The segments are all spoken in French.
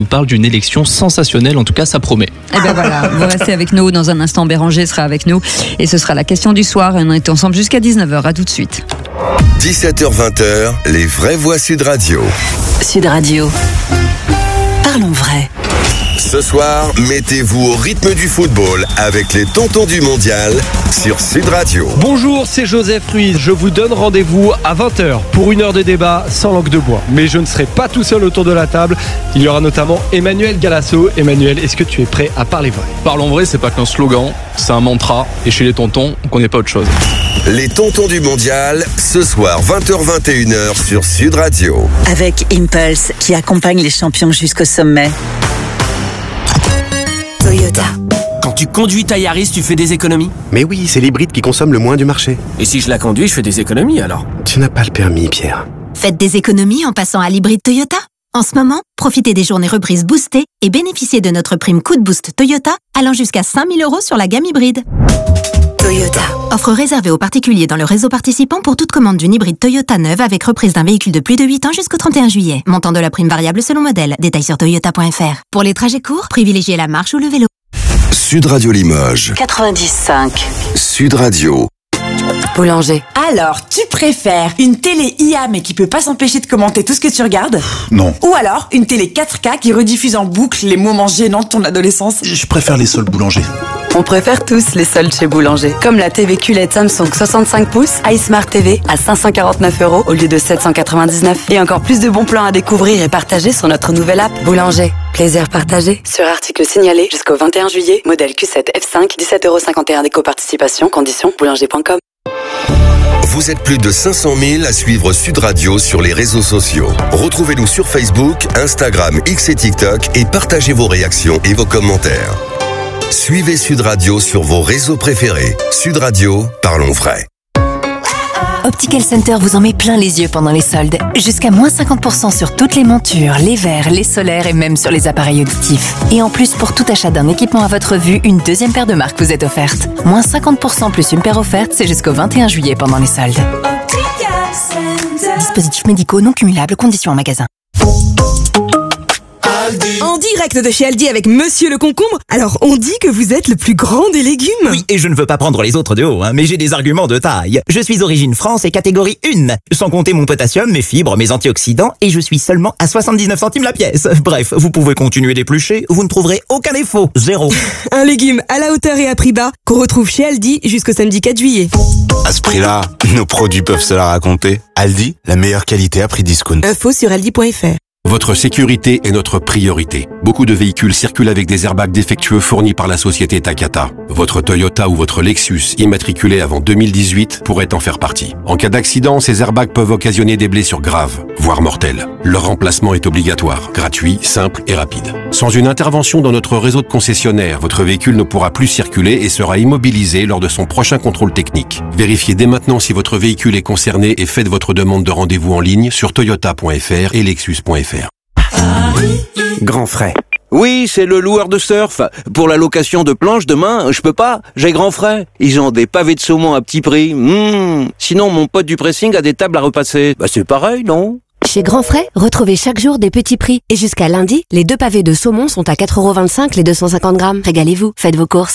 On parle d'une élection sensationnelle, en tout cas ça promet. Et ben voilà, vous restez avec nous dans un instant, Béranger sera avec nous et ce sera la question du soir et on est ensemble jusqu'à 19h, à tout de suite. 17h-20h, les vraies voix Sud Radio. Sud Radio. Parlons vrai. Ce soir, mettez-vous au rythme du football avec les tontons du mondial sur Sud Radio. Bonjour, c'est Joseph Ruiz. Je vous donne rendez-vous à 20h pour une heure de débat sans langue de bois. Mais je ne serai pas tout seul autour de la table. Il y aura notamment Emmanuel Galasso. Emmanuel, est-ce que tu es prêt à parler vrai ? Parlons vrai, c'est pas qu'un slogan, c'est un mantra. Et chez les tontons, on connaît pas autre chose. Les tontons du mondial, ce soir 20h-21h sur Sud Radio. Avec Impulse, qui accompagne les champions jusqu'au sommet. Toyota. Quand tu conduis ta Yaris, tu fais des économies ? Mais oui, c'est l'hybride qui consomme le moins du marché. Et si je la conduis, je fais des économies alors ? Tu n'as pas le permis, Pierre. Faites des économies en passant à l'hybride Toyota. En ce moment, profitez des journées reprises boostées et bénéficiez de notre prime coup de boost Toyota allant jusqu'à 5 000 € sur la gamme hybride. Toyota. Offre réservée aux particuliers dans le réseau participant pour toute commande d'une hybride Toyota neuve avec reprise d'un véhicule de plus de 8 ans jusqu'au 31 juillet. Montant de la prime variable selon modèle. Détails sur toyota.fr. Pour les trajets courts, privilégiez la marche ou le vélo. Sud Radio Limoges. 90.5. Sud Radio. Boulanger. Alors, tu préfères une télé IA mais qui peut pas s'empêcher de commenter tout ce que tu regardes ? Non. Ou alors une télé 4K qui rediffuse en boucle les moments gênants de ton adolescence ? Je préfère les soldes Boulanger. On préfère tous les soldes chez Boulanger. Comme la TV QLED Samsung 65 pouces iSmart TV à 549 € au lieu de 799. Et encore plus de bons plans à découvrir et partager sur notre nouvelle app Boulanger. Plaisir partagé. Sur article signalé jusqu'au 21 juillet. Modèle Q7 F5, 17,51 € d'éco-participation. Conditions boulanger.com. Vous êtes plus de 500 000 à suivre Sud Radio sur les réseaux sociaux. Retrouvez-nous sur Facebook, Instagram, X et TikTok et partagez vos réactions et vos commentaires. Suivez Sud Radio sur vos réseaux préférés. Sud Radio, parlons vrai. Optical Center vous en met plein les yeux pendant les soldes. Jusqu'à moins 50% sur toutes les montures, les verres, les solaires et même sur les appareils auditifs. Et en plus, pour tout achat d'un équipement à votre vue, une deuxième paire de marques vous est offerte. Moins 50% plus une paire offerte, c'est jusqu'au 21 juillet pendant les soldes. Dispositifs médicaux non cumulables, conditions en magasin. En direct de chez Aldi avec Monsieur le Concombre. Alors, on dit que vous êtes le plus grand des légumes. Oui, et je ne veux pas prendre les autres de haut, mais j'ai des arguments de taille. Je suis origine France et catégorie 1, sans compter mon potassium, mes fibres, mes antioxydants, et je suis seulement à 79 centimes la pièce. Bref, vous pouvez continuer d'éplucher, vous ne trouverez aucun défaut, zéro. Un légume à la hauteur et à prix bas qu'on retrouve chez Aldi jusqu'au samedi 4 juillet. À ce prix-là, nos produits peuvent se la raconter. Aldi, la meilleure qualité à prix discount. Info sur aldi.fr. Votre sécurité est notre priorité. Beaucoup de véhicules circulent avec des airbags défectueux fournis par la société Takata. Votre Toyota ou votre Lexus immatriculé avant 2018 pourrait en faire partie. En cas d'accident, ces airbags peuvent occasionner des blessures graves, voire mortelles. Leur remplacement est obligatoire, gratuit, simple et rapide. Sans une intervention dans notre réseau de concessionnaires, votre véhicule ne pourra plus circuler et sera immobilisé lors de son prochain contrôle technique. Vérifiez dès maintenant si votre véhicule est concerné et faites votre demande de rendez-vous en ligne sur toyota.fr et lexus.fr. Grand frais. Oui, c'est le loueur de surf. Pour la location de planches demain, je peux pas. J'ai grand frais. Ils ont des pavés de saumon à petit prix. Sinon, mon pote du pressing a des tables à repasser. Bah, c'est pareil, non? Chez Grand Frais, retrouvez chaque jour des petits prix. Et jusqu'à lundi, les 2 pavés de saumon sont à 4,25 € les 250 grammes. Régalez-vous, faites vos courses.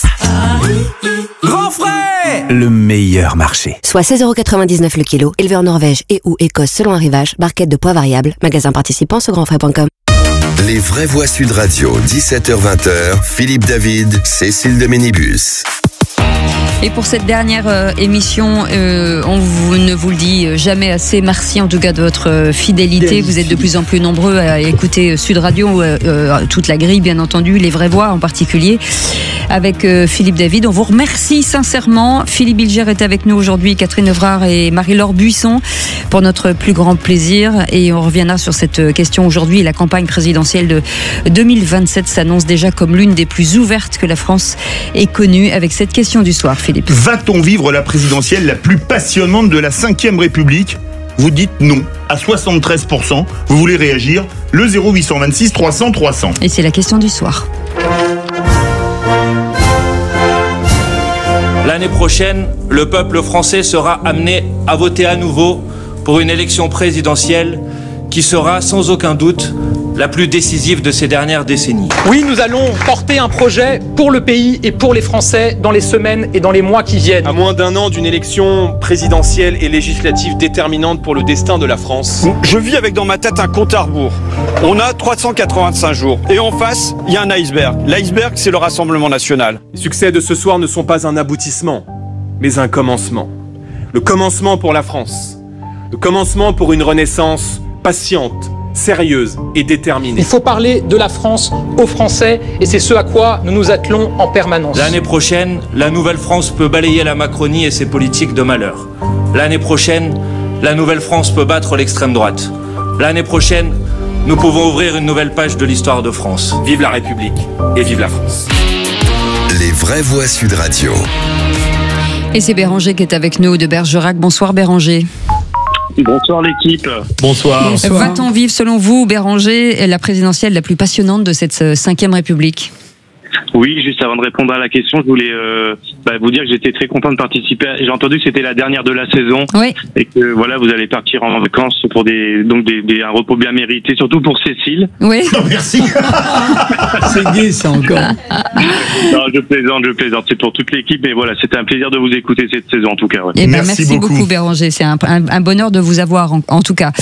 Grand frais! Le meilleur marché. Soit 16,99 € le kilo, élevé en Norvège et ou Écosse selon arrivage, barquette de poids variable, magasin participant sur grandfrais.com. Les vraies voix Sud Radio, 17h-20h, Philippe David, Cécile de Ménibus. Et pour cette dernière émission, ne vous le dit jamais assez. Merci en tout cas de votre fidélité. Vous êtes de plus en plus nombreux à écouter Sud Radio, toute la grille bien entendu, les vraies voix en particulier. Avec Philippe David, on vous remercie sincèrement. Philippe Bilger est avec nous aujourd'hui, Catherine Evrard et Marie-Laure Buisson pour notre plus grand plaisir. Et on reviendra sur cette question aujourd'hui. La campagne présidentielle de 2027 s'annonce déjà comme l'une des plus ouvertes que la France ait connue. Avec cette question du soir, Philippe. Va-t-on vivre la présidentielle la plus passionnante de la 5e République ? Vous dites non à 73%. Vous voulez réagir ? Le 0826 300 300. Et c'est la question du soir. L'année prochaine, le peuple français sera amené à voter à nouveau pour une élection présidentielle qui sera sans aucun doute la plus décisive de ces dernières décennies. Oui, nous allons porter un projet pour le pays et pour les Français dans les semaines et dans les mois qui viennent. À moins d'un an d'une élection présidentielle et législative déterminante pour le destin de la France. Je vis avec dans ma tête un compte à rebours. On a 385 jours. Et en face, il y a un iceberg. L'iceberg, c'est le Rassemblement national. Les succès de ce soir ne sont pas un aboutissement, mais un commencement. Le commencement pour la France. Le commencement pour une renaissance patiente, sérieuse et déterminée. Il faut parler de la France aux Français et c'est ce à quoi nous nous attelons en permanence. L'année prochaine, la nouvelle France peut balayer la Macronie et ses politiques de malheur. L'année prochaine, la nouvelle France peut battre l'extrême droite. L'année prochaine, nous pouvons ouvrir une nouvelle page de l'histoire de France. Vive la République et vive la France. Les vraies voix Sud Radio. Et c'est Béranger qui est avec nous de Bergerac. Bonsoir Béranger. Bonsoir l'équipe. Bonsoir. Va-t-on vivre selon vous, Béranger, la présidentielle la plus passionnante de cette 5e République ? Oui, juste avant de répondre à la question, je voulais vous dire que j'étais très content de participer. J'ai entendu que c'était la dernière de la saison et que voilà, vous allez partir en vacances pour un repos bien mérité, surtout pour Cécile. Oui. Non, merci. C'est gai ça encore. Non, je plaisante. C'est pour toute l'équipe, mais voilà, c'était un plaisir de vous écouter cette saison en tout cas. Ouais. Eh ben, merci beaucoup Béranger, c'est un bonheur de vous avoir en tout cas.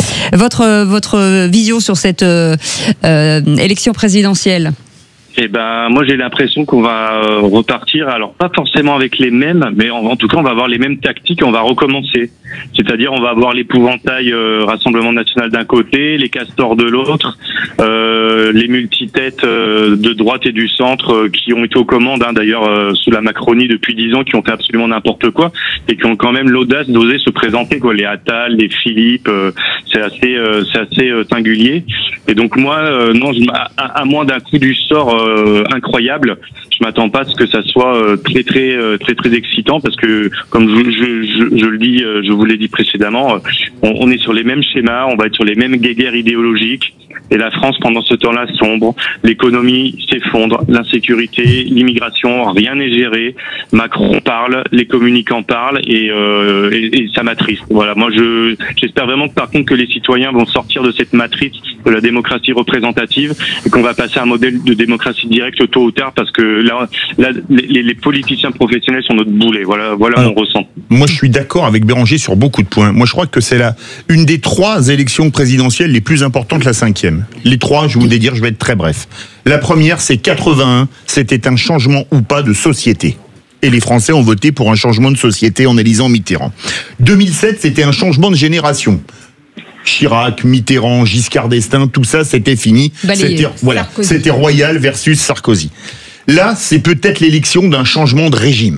Votre vision sur cette élection présidentielle? Eh ben, moi j'ai l'impression qu'on va repartir, alors pas forcément avec les mêmes, mais en tout cas on va avoir les mêmes tactiques et on va recommencer. C'est-à-dire on va avoir l'épouvantail Rassemblement National d'un côté, les castors de l'autre, les multitêtes de droite et du centre qui ont été aux commandes d'ailleurs sous la Macronie depuis 10 ans, qui ont fait absolument n'importe quoi et qui ont quand même l'audace d'oser se présenter, quoi. Les Attal, les Philippe, c'est assez singulier. Et donc moi, non, à moins d'un coup du sort incroyable, je m'attends pas à ce que ça soit très excitant, parce que comme je le dis, je vous l'ai dit précédemment, on est sur les mêmes schémas, on va être sur les mêmes guéguerres idéologiques, et la France pendant ce temps-là sombre, l'économie s'effondre, l'insécurité, l'immigration, rien n'est géré, Macron parle, les communicants parlent, et ça m'attriste. Voilà, moi j'espère vraiment que par contre que les citoyens vont sortir de cette matrice de la démocratie représentative et qu'on va passer à un modèle de démocratie directe tôt ou tard, parce que là les politiciens professionnels sont notre boulet. Voilà mon ressenti. Moi, je suis d'accord avec Béranger sur beaucoup de points. Moi, je crois que c'est une des 3 élections présidentielles les plus importantes, la 5e. Les 3, je vous les dire, je vais être très bref. La première, c'est 81. C'était un changement ou pas de société. Et les Français ont voté pour un changement de société en élisant Mitterrand. 2007, c'était un changement de génération. Chirac, Mitterrand, Giscard d'Estaing, tout ça, c'était fini. C'était Royal versus Sarkozy. Là, c'est peut-être l'élection d'un changement de régime.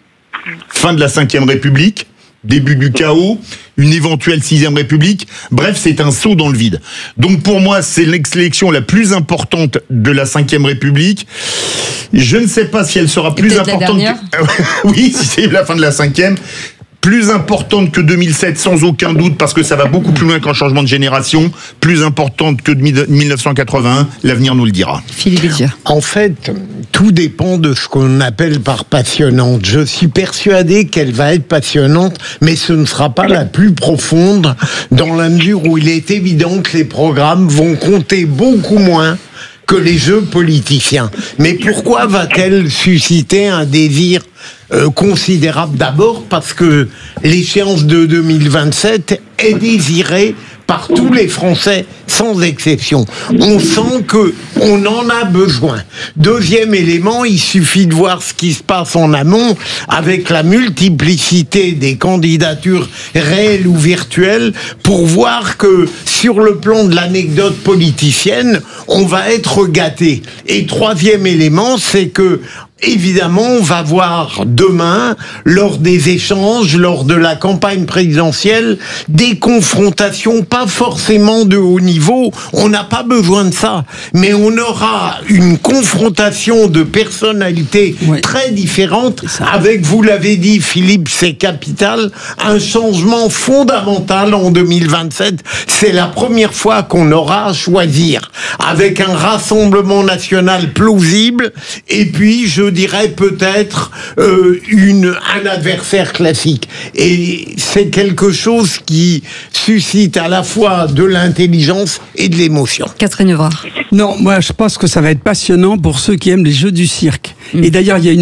Fin de la 5e République, début du chaos, une éventuelle 6e République. Bref, c'est un saut dans le vide. Donc pour moi, c'est l'élection la plus importante de la 5e République. Je ne sais pas si elle sera plus importante oui, si c'est la fin de la 5e. Plus importante que 2007 sans aucun doute, parce que ça va beaucoup plus loin qu'un changement de génération, plus importante que 1981, l'avenir nous le dira. Philippe Bilger. En fait, tout dépend de ce qu'on appelle par passionnante. Je suis persuadé qu'elle va être passionnante, mais ce ne sera pas la plus profonde, dans la mesure où il est évident que les programmes vont compter beaucoup moins que les jeux politiciens. Mais pourquoi va-t-elle susciter un désir considérable? D'abord parce que l'échéance de 2027 est désirée par tous les Français, sans exception. On sent que on en a besoin. Deuxième élément, il suffit de voir ce qui se passe en amont, avec la multiplicité des candidatures réelles ou virtuelles, pour voir que sur le plan de l'anecdote politicienne, on va être gâté. Et troisième élément, c'est que évidemment, on va voir demain, lors des échanges, lors de la campagne présidentielle, des confrontations, pas forcément de haut niveau, on n'a pas besoin de ça, mais on aura une confrontation de personnalités très différentes, avec, vous l'avez dit Philippe, c'est capital, un changement fondamental en 2027. C'est la première fois qu'on aura à choisir, avec un Rassemblement national plausible, et puis je dirais peut-être un adversaire classique. Et c'est quelque chose qui suscite à la fois de l'intelligence et de l'émotion. Catherine Evrard. Non, moi je pense que ça va être passionnant pour ceux qui aiment les jeux du cirque. Et d'ailleurs, il y a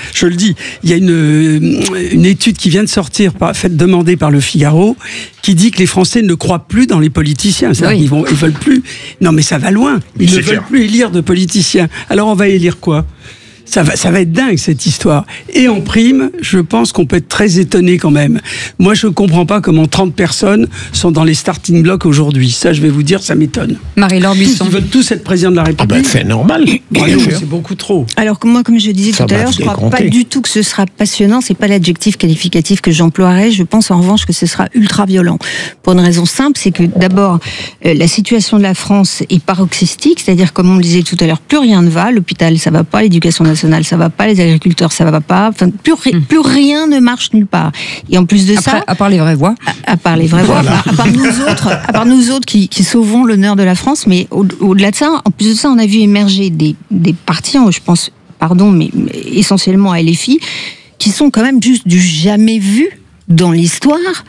une étude qui vient de sortir, demandée par Le Figaro, qui dit que les Français ne croient plus dans les politiciens. Ils veulent plus. Non, mais ça va loin. Ils ne veulent plus élire de politiciens. Alors on va élire quoi ? Ça va être dingue cette histoire. Et en prime, je pense qu'on peut être très étonné quand même. Moi, je ne comprends pas comment 30 personnes sont dans les starting blocks aujourd'hui. Ça, je vais vous dire, ça m'étonne. Marie-Laure Buisson. Ils veulent tous être président de la République. C'est normal. C'est beaucoup trop. Alors que moi, comme je disais tout à l'heure, je ne crois pas du tout que ce sera passionnant. C'est pas l'adjectif qualificatif que j'emploierais. Je pense en revanche que ce sera ultra violent. Pour une raison simple, c'est que d'abord, la situation de la France est paroxystique. C'est-à-dire, comme on le disait tout à l'heure, plus rien ne va. L'hôpital, ça va pas. L'éducation nationale, ça va pas, les agriculteurs, ça va pas, enfin, plus rien ne marche nulle part. Et en plus de ça, à part les vraies voix, à part les vraies voix, à part nous autres qui sauvons l'honneur de la France, mais au-delà de ça, en plus de ça, on a vu émerger des partis, je pense, mais essentiellement à LFI, qui sont quand même juste du jamais vu dans l'histoire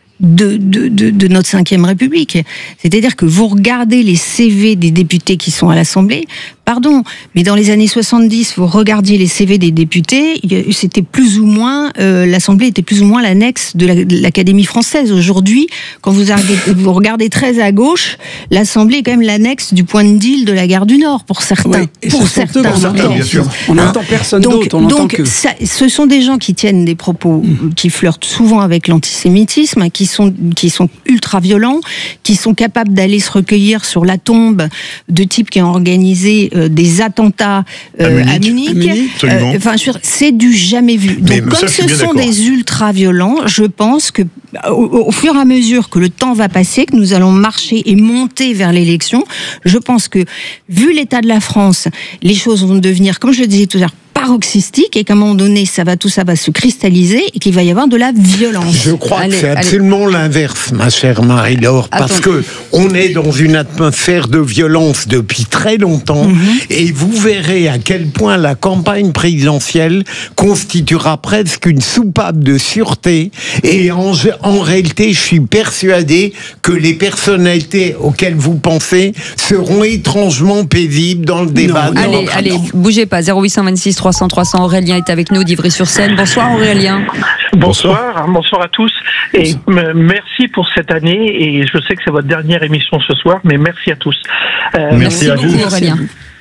de notre 5e République. C'est-à-dire que vous regardez les CV des députés qui sont à l'Assemblée, mais dans les années 70, vous regardiez les CV des députés, c'était plus ou moins, l'Assemblée était plus ou moins l'annexe de l'Académie française. Aujourd'hui, quand vous regardez très à gauche, l'Assemblée est quand même l'annexe du point de deal de la gare du Nord, pour certains. Oui, pour certains, bien sûr. On n'entend personne d'autre, on entend que... ce sont des gens qui tiennent des propos qui flirtent souvent avec l'antisémitisme, qui sont ultra violents, qui sont capables d'aller se recueillir sur la tombe de types qui ont organisé des attentats à Munich. C'est du jamais vu. Donc, comme ce sont des ultra-violents, je pense que au fur et à mesure que le temps va passer, que nous allons marcher et monter vers l'élection, je pense que, vu l'état de la France, les choses vont devenir, comme je le disais tout à l'heure, paroxystique et qu'à un moment donné, tout ça va se cristalliser et qu'il va y avoir de la violence. Je crois que c'est absolument l'inverse, ma chère Marie-Laure, parce que on est dans une atmosphère de violence depuis très longtemps et vous verrez à quel point la campagne présidentielle constituera presque une soupape de sûreté et en réalité, je suis persuadé que les personnalités auxquelles vous pensez seront étrangement paisibles dans le débat. Allez, bougez pas, 0826 300 300, Aurélien est avec nous d'Ivry-sur-Seine. Bonsoir Aurélien. Bonsoir à tous et merci pour cette année et je sais que c'est votre dernière émission ce soir, mais merci à tous. Merci à vous Aurélien.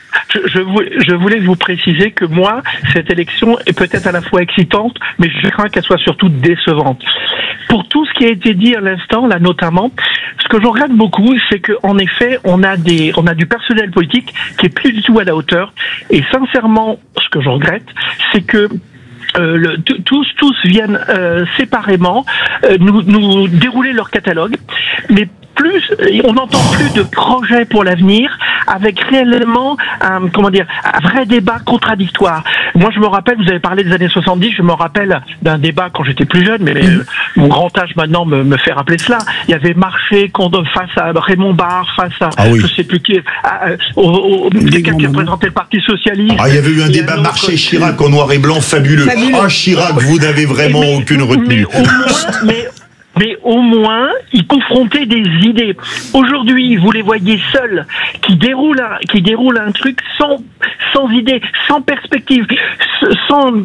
Je voulais vous préciser que moi, cette élection est peut-être à la fois excitante, mais je crains qu'elle soit surtout décevante. Pour tout ce qui a été dit à l'instant, là notamment, ce que je regrette beaucoup, c'est qu'en effet, on a du personnel politique qui est plus du tout à la hauteur. Et sincèrement, ce que je regrette, c'est que tous viennent séparément nous dérouler leur catalogue, mais on n'entend plus de projets pour l'avenir avec réellement un vrai débat contradictoire. Moi, je me rappelle, vous avez parlé des années 70, je me rappelle d'un débat quand j'étais plus jeune, mais mon grand âge maintenant me fait rappeler cela. Il y avait Marché face à Raymond Barre, face à je sais plus qui, quelqu'un qui représentait le Parti Socialiste. Il y avait eu un débat Marché-Chirac en noir et blanc fabuleux. Chirac, vous n'avez vraiment aucune retenue. Mais au moins, ils confrontaient des idées. Aujourd'hui, vous les voyez seuls, qui déroulent un truc sans idée, sans perspective, sans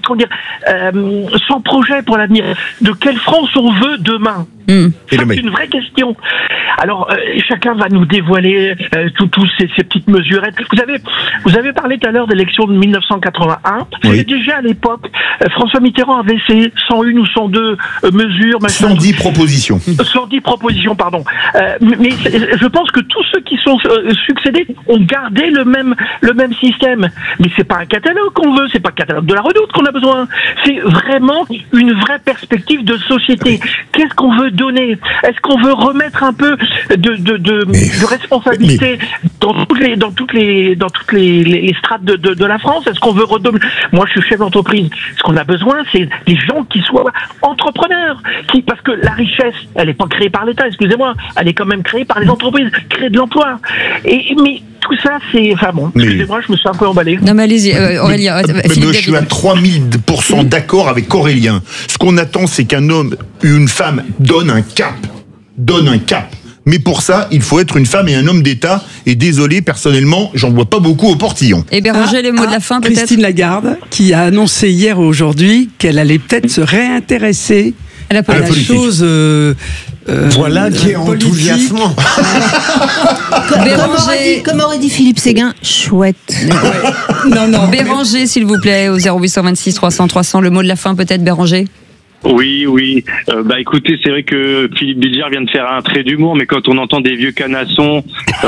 projet pour l'avenir. De quelle France on veut demain? C'est une vraie question. Alors, chacun va nous dévoiler tous ces petites mesurettes. Vous avez parlé tout à l'heure d'élection de 1981. Oui. Déjà à l'époque, François Mitterrand avait ses 101 ou 102 mesures. 110 propositions. 110 propositions, pardon. Mais je pense que tous ceux qui sont succédés ont gardé le même système. Mais c'est pas un catalogue qu'on veut, c'est pas un catalogue de la Redoute qu'on a besoin. C'est vraiment une vraie perspective de société. Qu'est-ce qu'on veut donner? Est-ce qu'on veut remettre un peu de responsabilité dans toutes les strates de la France? Est-ce qu'on veut redonner? Moi, je suis chef d'entreprise. Ce qu'on a besoin, c'est des gens qui soient entrepreneurs, parce que la richesse, elle n'est pas créée par l'État, excusez-moi, elle est quand même créée par les entreprises, créer de l'emploi. Mais tout ça, c'est... Enfin bon, excusez-moi, je me suis un peu emballé. Non mais allez-y, Aurélien, Philippe je suis à 3000% d'accord avec Aurélien. Ce qu'on attend, c'est qu'un homme, une femme donne un cap. Mais pour ça, il faut être une femme et un homme d'État. Et désolé, personnellement, j'en vois pas beaucoup au portillon. Et Béranger, les mots de la fin, peut-être. Christine Lagarde, qui a annoncé hier ou aujourd'hui qu'elle allait peut-être se réintéresser à la chose. Voilà qui est enthousiasmant. Comme aurait dit Philippe Séguin, chouette. Non. Béranger, s'il vous plaît, au 0826 300 300. Le mot de la fin, peut-être, Béranger. Oui. Écoutez, c'est vrai que Philippe Bilger vient de faire un trait d'humour, mais quand on entend des vieux canassons,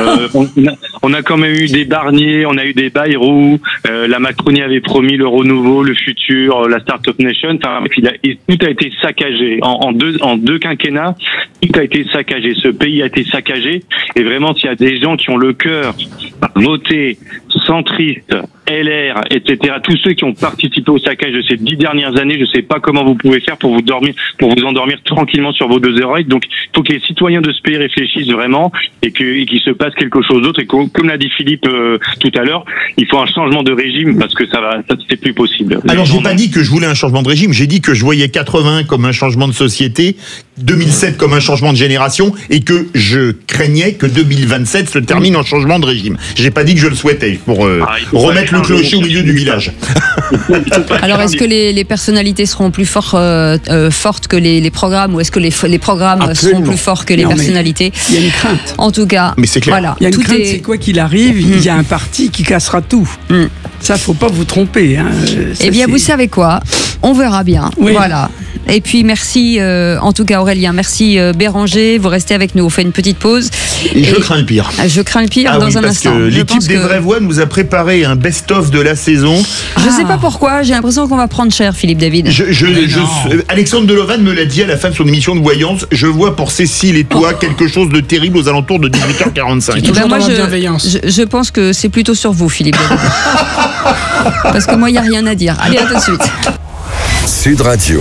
on a quand même eu des Barnier, on a eu des Bayrou, la Macronie avait promis le renouveau, le futur, la Startup Nation, tout a été saccagé. En deux quinquennats, tout a été saccagé. Ce pays a été saccagé, et vraiment, s'il y a des gens qui ont le cœur à voter centriste, LR, etc., tous ceux qui ont participé au saccage de ces 10 dernières années, je ne sais pas comment vous pouvez faire pour vous endormir tranquillement sur vos deux oreilles. Donc, il faut que les citoyens de ce pays réfléchissent vraiment et qu'il se passe quelque chose d'autre. Et comme l'a dit Philippe tout à l'heure, il faut un changement de régime parce que ça c'est plus possible. Alors, j'ai pas dit que je voulais un changement de régime. J'ai dit que je voyais 81 comme un changement de société, 2007 comme un changement de génération, et que je craignais que 2027 se termine en changement de régime. J'ai pas dit que je le souhaitais pour remettre le clocher au milieu du village. Alors, est-ce que les personnalités seront plus fortes que les programmes, ou est-ce que les programmes seront plus forts que les personnalités? Il y a une crainte. En tout cas, mais c'est clair. Voilà, il y a une crainte, c'est quoi qu'il arrive, il y a un parti qui cassera tout. Ça, faut pas vous tromper. Hein. Eh bien, vous savez quoi? On verra bien. Oui. Voilà. Et puis, merci, en tout cas, Aurélien. Merci, Béranger. Vous restez avec nous. On fait une petite pause. Et je crains le pire. Je crains le pire dans un instant. Parce que l'équipe des Vraies Voix nous a préparé un best-of de la saison. Je sais pas pourquoi. J'ai l'impression qu'on va prendre cher, Philippe David. Alexandre Delovan me l'a dit à la fin de son émission de voyance. Je vois pour Cécile et toi quelque chose de terrible aux alentours de 18h45. Je pense que c'est plutôt sur vous, Philippe David. Parce que moi, il n'y a rien à dire. Allez, à tout de suite. Sud Radio.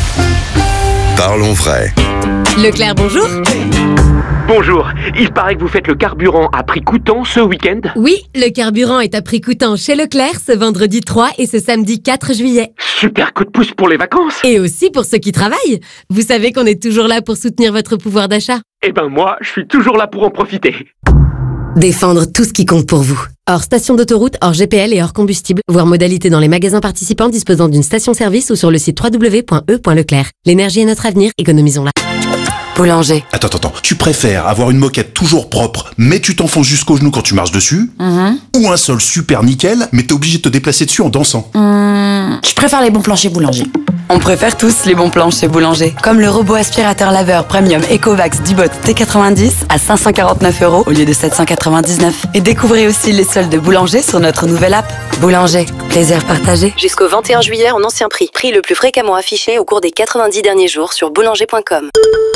Parlons vrai. Leclerc, bonjour. Bonjour, il paraît que vous faites le carburant à prix coûtant ce week-end? Oui, le carburant est à prix coûtant chez Leclerc ce vendredi 3 et ce samedi 4 juillet. Super coup de pouce pour les vacances. Et aussi pour ceux qui travaillent. Vous savez qu'on est toujours là pour soutenir votre pouvoir d'achat. Eh ben moi, je suis toujours là pour en profiter. Défendre tout ce qui compte pour vous. Hors station d'autoroute, hors GPL et hors combustible. Voir modalité dans les magasins participants disposant d'une station-service ou sur le site www.e.leclerc. L'énergie est notre avenir, économisons-la. Boulanger. Attends. Tu préfères avoir une moquette toujours propre, mais tu t'enfonces jusqu'au genou quand tu marches dessus? Ou un sol super nickel, mais t'es obligé de te déplacer dessus en dansant? Je préfère les bons plans chez Boulanger. On préfère tous les bons plans chez Boulanger. Comme le robot aspirateur laveur premium Ecovacs Dibot T90 à 549 € au lieu de 799. Et découvrez aussi les soldes de Boulanger sur notre nouvelle app. Boulanger, plaisir partagé. Jusqu'au 21 juillet en ancien prix. Prix le plus fréquemment affiché au cours des 90 derniers jours sur boulanger.com.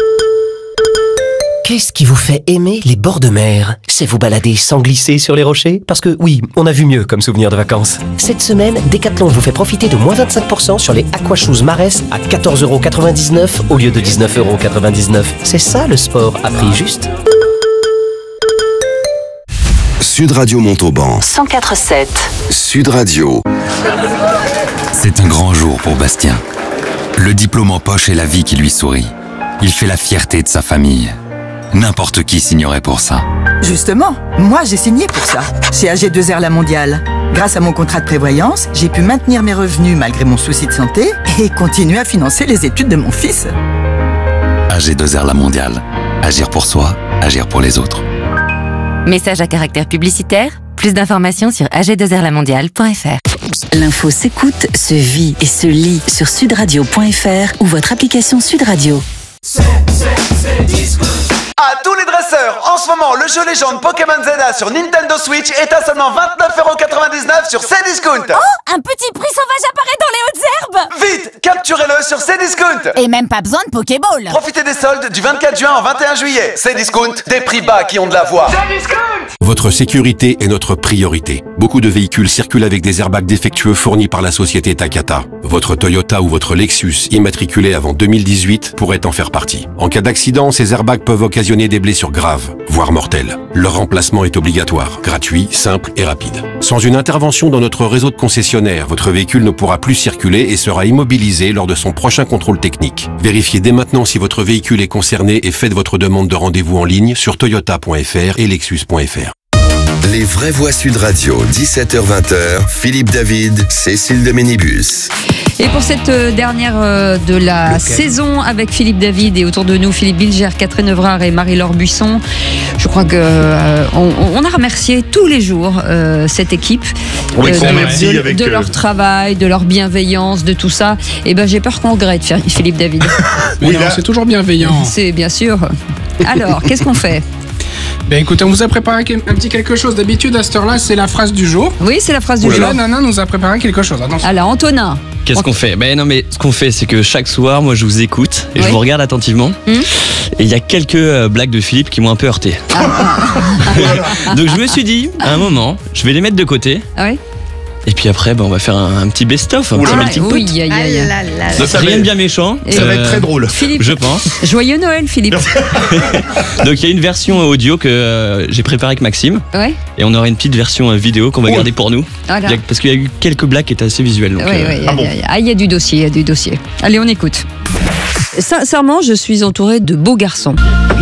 Qu'est-ce qui vous fait aimer les bords de mer? C'est vous balader sans glisser sur les rochers? Parce que oui, on a vu mieux comme souvenir de vacances. Cette semaine, Decathlon vous fait profiter de moins 25% sur les Aquashoes Marès à 14,99 € au lieu de 19,99 €. C'est ça le sport à prix juste. Sud Radio Montauban. 104.7. Sud Radio. C'est un grand jour pour Bastien. Le diplôme en poche et la vie qui lui sourit. Il fait la fierté de sa famille. N'importe qui signerait pour ça. Justement, moi j'ai signé pour ça, chez AG2R La Mondiale. Grâce à mon contrat de prévoyance, j'ai pu maintenir mes revenus malgré mon souci de santé et continuer à financer les études de mon fils. AG2R La Mondiale. Agir pour soi, agir pour les autres. Message à caractère publicitaire. Plus d'informations sur ag2rlamondiale.fr. L'info s'écoute, se vit et se lit sur sudradio.fr ou votre application Sud Radio. À tous les dresseurs, en ce moment, le jeu légende Pokémon Zelda sur Nintendo Switch est à seulement 29,99 € sur Cdiscount. Oh, un petit prix sauvage apparaît dans les Zerbe. Vite, capturez-le sur Cdiscount. Et même pas besoin de Pokéball. Profitez des soldes du 24 juin au 21 juillet. Cdiscount, des prix bas qui ont de la voix. Votre sécurité est notre priorité. Beaucoup de véhicules circulent avec des airbags défectueux fournis par la société Takata. Votre Toyota ou votre Lexus immatriculé avant 2018 pourrait en faire partie. En cas d'accident, ces airbags peuvent occasionner des blessures graves, voire mortelles. Leur remplacement est obligatoire, gratuit, simple et rapide. Sans une intervention dans notre réseau de concessionnaires, votre véhicule ne pourra plus circuler et sera immobilisé lors de son prochain contrôle technique. Vérifiez dès maintenant si votre véhicule est concerné et faites votre demande de rendez-vous en ligne sur toyota.fr et lexus.fr. Les vraies voix Sud Radio, 17h-20h, Philippe David, Cécile de Ménibus. Et pour cette dernière de la saison avec Philippe David et autour de nous Philippe Bilger, Catherine Evrard et Marie-Laure Buisson, je crois que on a remercié tous les jours cette équipe de leur travail, de leur bienveillance, de tout ça. Et ben j'ai peur qu'on regrette Philippe David. Oui, non, c'est toujours bienveillant. C'est bien sûr. Alors, qu'est-ce qu'on fait ? Ben écoutez, on vous a préparé un petit quelque chose. D'habitude, à cette heure-là, c'est la phrase du jour. Oui, c'est la phrase du jour. Là, Nana nous a préparé quelque chose. Attention. Alors, Antonin. Qu'est-ce qu'on fait ? Ben non, mais ce qu'on fait, c'est que chaque soir, moi, je vous écoute et je vous regarde attentivement. Et il y a quelques blagues de Philippe qui m'ont un peu heurté. Donc, je me suis dit, à un moment, je vais les mettre de côté. Ah oui. Et puis après, on va faire un petit best-of, un petit melting pot. Donc rien de bien méchant. Ça va être très drôle, Philippe, je pense. Joyeux Noël, Philippe. Donc il y a une version audio que j'ai préparée avec Maxime. Ouais. Et on aura une petite version vidéo qu'on va garder pour nous. Voilà. Parce qu'il y a eu quelques blagues qui étaient assez visuelles. Donc, il y a du dossier, il y a du dossier. Allez, on écoute. Sincèrement, je suis entourée de beaux garçons.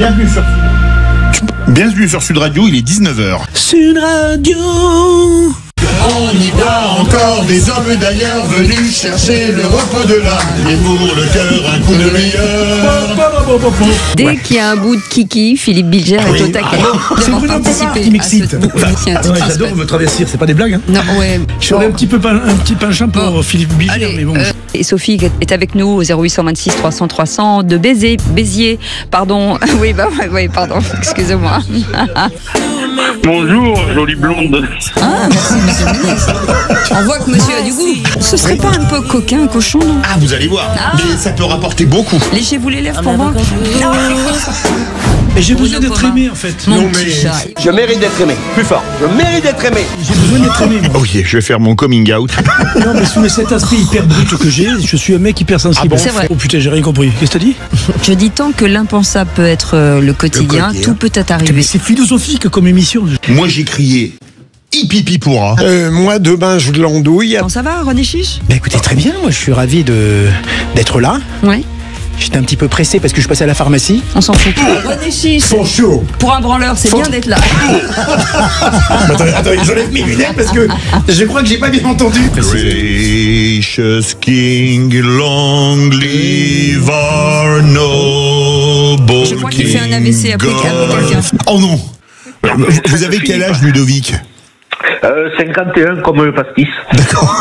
Bienvenue sur Sud Radio, il est 19h. Sud Radio. On y voit encore des hommes d'ailleurs venus chercher le repos de l'âme. Et pour le cœur, un coup de meilleur. Dès qu'il y a un bout de kiki, Philippe Bilger est au taquet. C'est Bruno Pompard qui m'excite. J'adore me travestir, c'est pas des blagues. Hein. Non, ouais. Je serais un petit penchant pour Philippe Bilger, mais bon. Et Sophie est avec nous au 0826 300 300 de Béziers. Pardon. Oui, pardon. Excusez-moi. Bonjour, jolie blonde. Ah, merci, monsieur le ministre. On voit que monsieur a du goût. Ce serait pas un peu coquin, un cochon, non ? Ah, vous allez voir. Mais ça peut rapporter beaucoup. Léchez-vous les lèvres pour moi. Et j'ai besoin d'être aimé, en fait. Non, mais je mérite d'être aimé. Plus fort. Je mérite d'être aimé. J'ai besoin d'être aimé. Ok, je vais faire mon coming out. Non, mais sous cet aspect hyper brut que j'ai, je suis un mec hyper sensible. C'est vrai. Oh putain, j'ai rien compris. Qu'est-ce que t'as dit ? Je dis tant que l'impensable peut être le quotidien, tout peut arriver. Mais c'est philosophique comme émission. Moi, j'ai crié hipipi pourra. Moi, demain, je l'andouille. Comment ça va, René Chiche ? Bah écoutez, très bien. Moi, je suis ravi d'être là. Oui. J'étais un petit peu pressé parce que je passais à la pharmacie. On s'en fout. René Chiche. Sont chauds. Pour un branleur, c'est bien d'être là. Attendez, j'enlève mes lunettes parce que je crois que j'ai pas bien entendu. Gracious King, long live our noble. Je crois qu'il fait un AVC après quelqu'un. Oh non. Vous avez quel âge, Ludovic ? 51 comme le pastis. D'accord.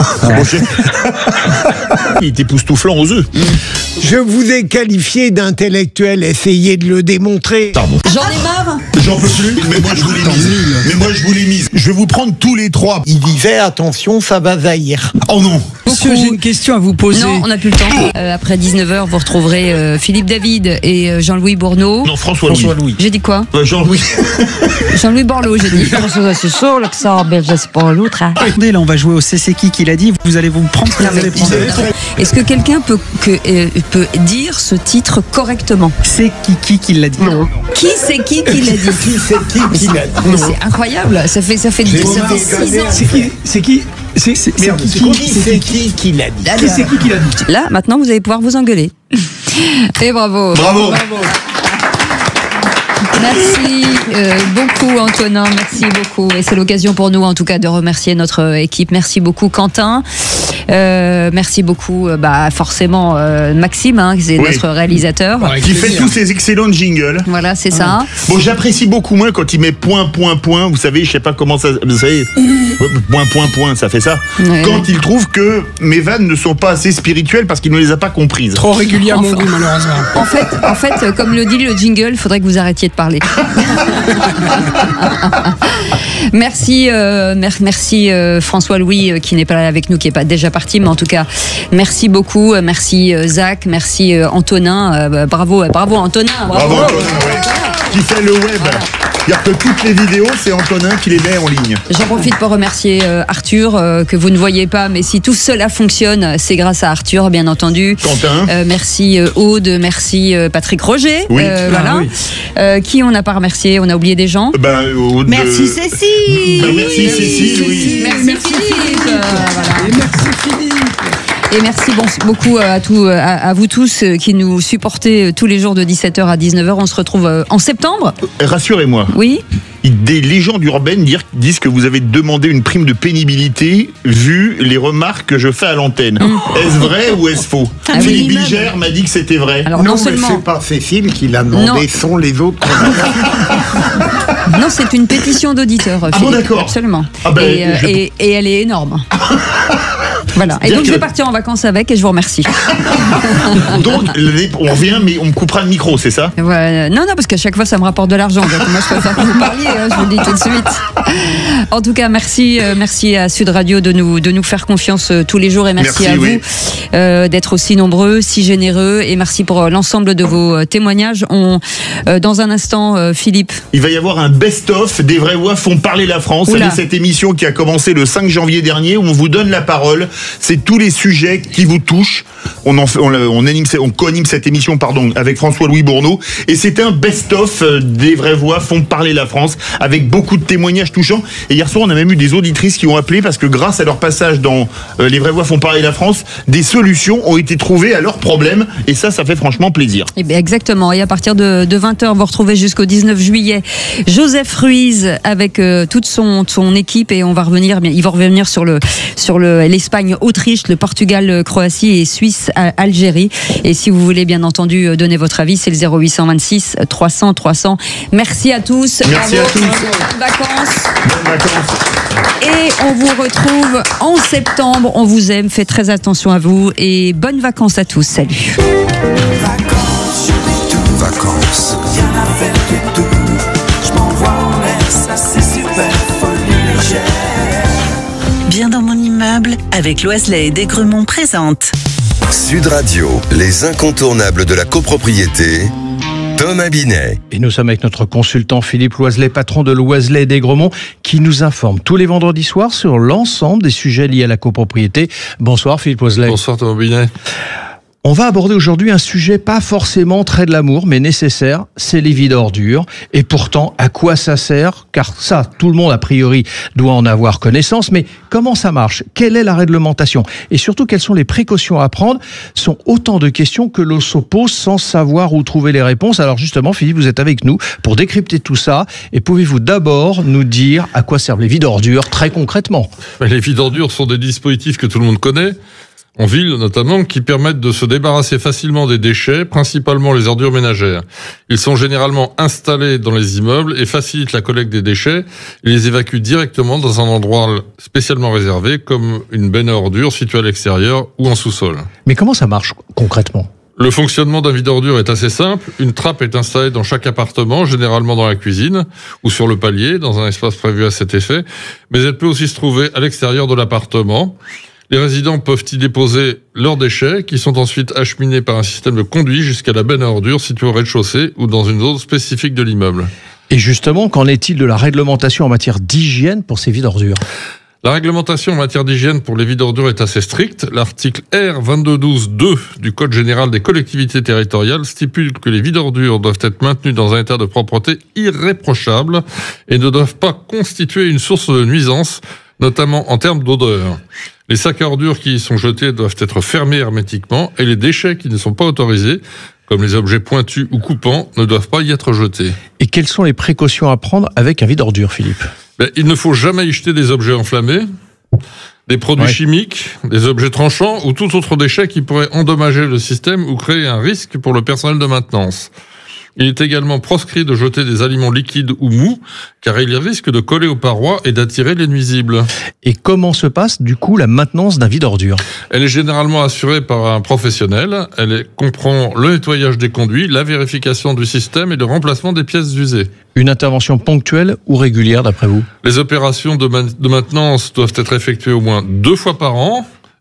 Il était époustouflant aux œufs. Je vous ai qualifié d'intellectuel, essayez de le démontrer. Pardon. J'en ai marre. J'en peux plus, mais moi je vous l'ai mise. Je vais vous prendre tous les trois. Il disait attention, ça va zaïr. Oh non. Monsieur, j'ai une question à vous poser. Non, on n'a plus le temps. Après 19h, vous retrouverez Philippe David et Jean-Louis Bourneau. Non, François-Louis. J'ai dit quoi ? Jean-Louis. Jean-Louis Borloo, j'ai dit. C'est sûr que ça belge, c'est pas l'autre. Hein. Attendez, là, on va jouer au C'est qui l'a dit. Vous allez vous prendre. Est-ce que quelqu'un peut dire ce titre correctement ? C'est qui l'a dit. Non. Qui c'est qui l'a dit ? Qui c'est qui l'a dit. C'est incroyable. Ça fait 6 ans. C'est qui C'est qui l'a dit. C'est qui l'a dit. Là, maintenant, vous allez pouvoir vous engueuler. Et bravo. Bravo. Merci beaucoup Antonin, merci beaucoup. Et c'est l'occasion pour nous en tout cas de remercier notre équipe. Merci beaucoup Quentin. Merci beaucoup forcément Maxime, c'est notre réalisateur. Qui fait tous ces excellents jingles. Voilà, c'est ça. Bon, j'apprécie beaucoup moins quand il met point. Vous savez, je sais pas comment ça. Vous savez, point, ça fait ça. Ouais. Quand il trouve que mes vannes ne sont pas assez spirituelles parce qu'il ne les a pas comprises. Trop régulièrement, malheureusement. En fait, comme le dit le jingle, il faudrait que vous arrêtiez de parler. Merci François Louis qui n'est pas là avec nous, qui est déjà partie, mais en tout cas, merci beaucoup. Merci Zach, merci Antonin. Bravo Antonin. Bravo Antonin, qui fait le web. C'est-à-dire que toutes les vidéos, c'est Antonin qui les met en ligne. J'en profite pour remercier Arthur, que vous ne voyez pas, mais si tout cela fonctionne, c'est grâce à Arthur, bien entendu. Quentin. Merci Aude, merci Patrick Roger. Oui. Voilà. Oui. Qui on n'a pas remercié? On a oublié des gens. Aude, merci Cécile. Merci Cécile, oui. Merci Philippe. Et merci Philippe. Et merci beaucoup à vous tous qui nous supportez tous les jours de 17h à 19h. On se retrouve en septembre. Rassurez-moi. Oui. Des légendes urbaines disent que vous avez demandé une prime de pénibilité vu les remarques que je fais à l'antenne. Est-ce vrai ou est-ce faux? Philippe Bilger m'a dit que c'était vrai. Alors, non seulement... mais c'est pas Cécile qui l'a demandé, sont les autres. Non, c'est une pétition d'auditeurs. Ah bon, d'accord. Absolument. Et elle est énorme. Voilà. Et donc je vais partir en vacances avec et je vous remercie. Donc on revient mais on me coupera le micro, c'est ça? Non, parce qu'à chaque fois ça me rapporte de l'argent. Donc moi je préfère que vous parliez, je vous le dis tout de suite. En tout cas, merci à Sud Radio de nous faire confiance tous les jours et merci à vous d'être aussi nombreux, si généreux et merci pour l'ensemble de vos témoignages. Dans un instant, Philippe. Il va y avoir un best-of des vraies voix font parler la France. C'est cette émission qui a commencé le 5 janvier dernier où on vous donne la parole. C'est tous les sujets qui vous touchent. On co-anime cette émission avec François-Louis Bourneau et c'est un best-of des vraies voix font parler la France avec beaucoup de témoignages touchants. Et hier soir, on a même eu des auditrices qui ont appelé parce que grâce à leur passage dans Les vraies voix font parler la France, des solutions ont été trouvées à leurs problèmes et ça fait franchement plaisir. Et bien exactement. Et à partir de 20h, vous retrouvez jusqu'au 19 juillet Joseph Ruiz avec toute son équipe et ils vont revenir sur l'Espagne, Autriche, le Portugal, Croatie et Suisse, Algérie. Et si vous voulez bien entendu donner votre avis, c'est le 0826 300 300. Merci à tous. Merci à tous. Bonnes vacances. Bonnes vacances. Et on vous retrouve en septembre. On vous aime. Faites très attention à vous et bonnes vacances à tous. Salut. Vacances. Rien à faire du tout. Je m'envoie en l'air, ça c'est super, folie légère. Bien dans mon immeuble, avec Loiselet et Desgremont présente. Sud Radio, les incontournables de la copropriété. Thomas Binet. Et nous sommes avec notre consultant Philippe Loiselet, patron de Loiselet et Desgremont, qui nous informe tous les vendredis soirs sur l'ensemble des sujets liés à la copropriété. Bonsoir Philippe Loiselet. Bonsoir Thomas Binet. On va aborder aujourd'hui un sujet pas forcément très de l'amour, mais nécessaire, c'est les vides ordures. Et pourtant, à quoi ça sert? Car ça, tout le monde, a priori, doit en avoir connaissance. Mais comment ça marche? Quelle est la réglementation? Et surtout, quelles sont les précautions à prendre? Ce sont autant de questions que l'on se pose sans savoir où trouver les réponses. Alors justement, Philippe, vous êtes avec nous pour décrypter tout ça. Et pouvez-vous d'abord nous dire à quoi servent les vides ordures, très concrètement? Les vides ordures sont des dispositifs que tout le monde connaît, en ville notamment, qui permettent de se débarrasser facilement des déchets, principalement les ordures ménagères. Ils sont généralement installés dans les immeubles et facilitent la collecte des déchets et les évacuent directement dans un endroit spécialement réservé, comme une benne à ordures située à l'extérieur ou en sous-sol. Mais comment ça marche concrètement? Le fonctionnement d'un vide ordures est assez simple. Une trappe est installée dans chaque appartement, généralement dans la cuisine ou sur le palier, dans un espace prévu à cet effet, mais elle peut aussi se trouver à l'extérieur de l'appartement. Les résidents peuvent y déposer leurs déchets qui sont ensuite acheminés par un système de conduit jusqu'à la benne à ordures située au rez-de-chaussée ou dans une zone spécifique de l'immeuble. Et justement, qu'en est-il de la réglementation en matière d'hygiène pour ces vides ordures? La réglementation en matière d'hygiène pour les vides ordures est assez stricte. L'article R 2212-2 du Code général des collectivités territoriales stipule que les vides ordures doivent être maintenus dans un état de propreté irréprochable et ne doivent pas constituer une source de nuisance, notamment en termes d'odeur. Les sacs à ordures qui y sont jetés doivent être fermés hermétiquement et les déchets qui ne sont pas autorisés, comme les objets pointus ou coupants, ne doivent pas y être jetés. Et quelles sont les précautions à prendre avec un vide ordures, Philippe? Il ne faut jamais y jeter des objets enflammés, des produits chimiques, des objets tranchants ou tout autre déchet qui pourrait endommager le système ou créer un risque pour le personnel de maintenance. Il est également proscrit de jeter des aliments liquides ou mous, car il risque de coller aux parois et d'attirer les nuisibles. Et comment se passe, du coup, la maintenance d'un vide ordures? Elle est généralement assurée par un professionnel. Elle comprend le nettoyage des conduits, la vérification du système et le remplacement des pièces usées. Une intervention ponctuelle ou régulière, d'après vous? Les opérations de maintenance doivent être effectuées au moins 2 fois par an,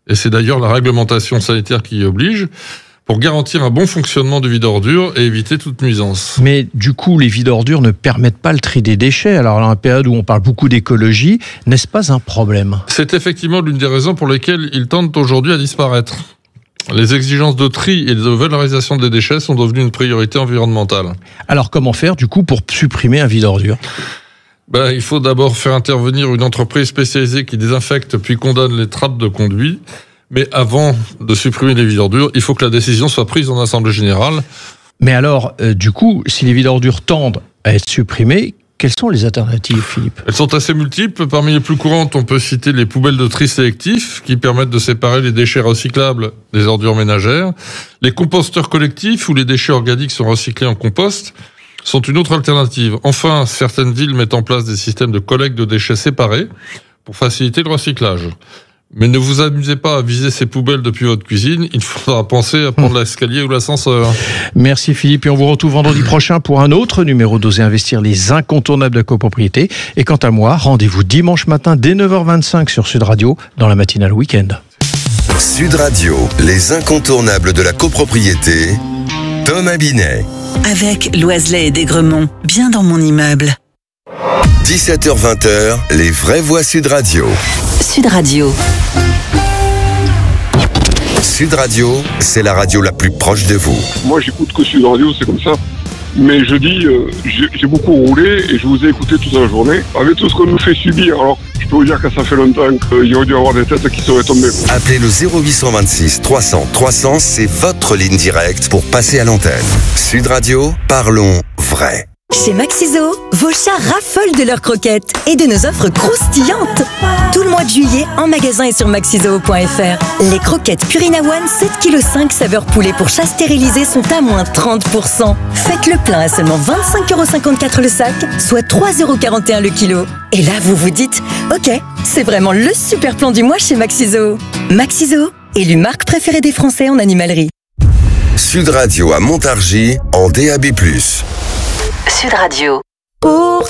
et c'est d'ailleurs la réglementation sanitaire qui y oblige, pour garantir un bon fonctionnement du vide-ordures et éviter toute nuisance. Mais du coup, les vides-ordures ne permettent pas le tri des déchets. Alors, dans la période où on parle beaucoup d'écologie, n'est-ce pas un problème ? C'est effectivement l'une des raisons pour lesquelles ils tendent aujourd'hui à disparaître. Les exigences de tri et de valorisation des déchets sont devenues une priorité environnementale. Alors, comment faire, du coup, pour supprimer un vide-ordures ? Il faut d'abord faire intervenir une entreprise spécialisée qui désinfecte puis condamne les trappes de conduit. Mais avant de supprimer les vides-ordures, il faut que la décision soit prise en assemblée générale. Mais alors, du coup, si les vides-ordures tendent à être supprimées, quelles sont les alternatives, Philippe ? Elles sont assez multiples. Parmi les plus courantes, on peut citer les poubelles de tri sélectif qui permettent de séparer les déchets recyclables des ordures ménagères. Les composteurs collectifs où les déchets organiques sont recyclés en compost sont une autre alternative. Enfin, certaines villes mettent en place des systèmes de collecte de déchets séparés pour faciliter le recyclage. Mais ne vous amusez pas à viser ces poubelles depuis votre cuisine, il faudra penser à prendre l'escalier ou l'ascenseur. Merci Philippe, et on vous retrouve vendredi prochain pour un autre numéro d'Oser Investir, les incontournables de la copropriété. Et quant à moi, rendez-vous dimanche matin dès 9h25 sur Sud Radio, dans la matinale week-end. Sud Radio, les incontournables de la copropriété, Thomas Binet. Avec Loiselet et D'Aigremont, bien dans mon immeuble. 17h-20h, les vraies voix Sud Radio. Sud Radio. Sud Radio, c'est la radio la plus proche de vous. Moi, j'écoute que Sud Radio, c'est comme ça. Mais je dis, j'ai beaucoup roulé et je vous ai écouté toute la journée. Avec tout ce qu'on nous fait subir, alors je peux vous dire que ça fait longtemps qu'il y aurait dû avoir des têtes qui seraient tombées. Appelez le 0826 300 300, c'est votre ligne directe pour passer à l'antenne. Sud Radio, parlons vrai. Chez Maxiso, vos chats raffolent de leurs croquettes et de nos offres croustillantes. Tout le mois de juillet, en magasin et sur maxiso.fr. Les croquettes Purina One 7,5 kg saveur poulet pour chat stérilisé sont à moins 30%. Faites le plein à seulement 25,54 € le sac, soit 3,41 € le kilo. Et là, vous vous dites, ok, c'est vraiment le super plan du mois chez Maxiso. Maxiso, élu marque préférée des Français en animalerie. Sud Radio à Montargis en DAB+. Sud Radio. Pour